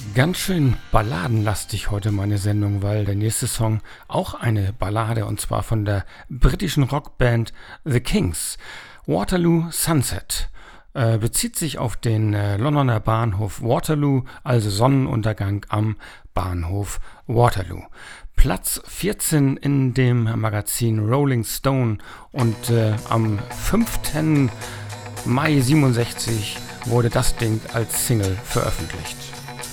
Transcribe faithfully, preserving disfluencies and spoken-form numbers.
Ganz schön balladenlastig heute meine Sendung, weil der nächste Song auch eine Ballade und zwar von der britischen Rockband The Kings. Waterloo Sunset äh, bezieht sich auf den äh, Londoner Bahnhof Waterloo, also Sonnenuntergang am Bahnhof Waterloo. Platz vierzehn in dem Magazin Rolling Stone und äh, am fünften Mai siebenundsechzig wurde das Ding als Single veröffentlicht.